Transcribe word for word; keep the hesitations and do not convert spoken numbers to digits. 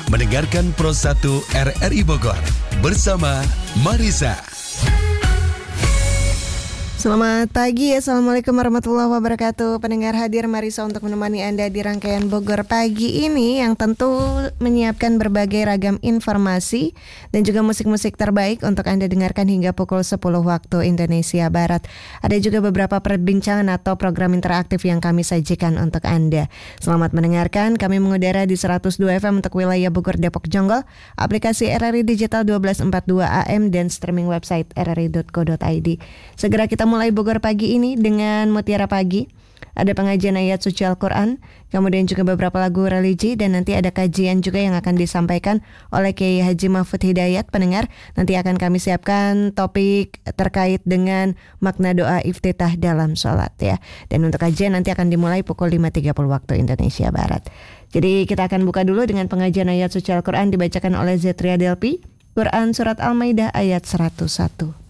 mendengarkan Pro satu R R I Bogor bersama Marisa. Selamat pagi, Assalamualaikum warahmatullahi wabarakatuh. Pendengar hadir Marisa untuk menemani Anda di rangkaian Bogor Pagi ini yang tentu menyiapkan berbagai ragam informasi dan juga musik-musik terbaik untuk Anda dengarkan hingga pukul sepuluh waktu Indonesia Barat. Ada juga beberapa perbincangan atau program interaktif yang kami sajikan untuk Anda. Selamat mendengarkan, kami mengudara di seratus dua F M untuk wilayah Bogor, Depok, Jonggol, aplikasi R R I Digital dua belas empat puluh dua A M dan streaming website r r i dot co dot i d. Segera kita mulai Bogor Pagi ini dengan Mutiara Pagi. Ada pengajian ayat suci Al-Quran, kemudian juga beberapa lagu religi, dan nanti ada kajian juga yang akan disampaikan oleh Kiai Haji Mahfud Hidayat. Pendengar, nanti akan kami siapkan topik terkait dengan makna doa iftitah dalam sholat ya. Dan untuk kajian nanti akan dimulai pukul lima tiga puluh waktu Indonesia Barat. Jadi kita akan buka dulu dengan pengajian ayat suci Al-Quran dibacakan oleh Zetria Delpi, Quran Surat Al-Maidah ayat seratus satu.